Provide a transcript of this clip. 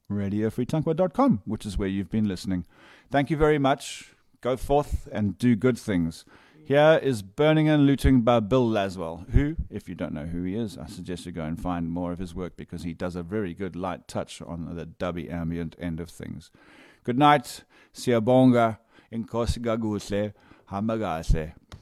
radiofreetankwa.com, which is where you've been listening. Thank you very much. Go forth and do good things. Here is Burning and Looting by Bill Laswell, who, if you don't know who he is, I suggest you go and find more of his work because he does a very good light touch on the dubby ambient end of things. Good night. Siyabonga. Inkosi kakuhle. Hamba kahle.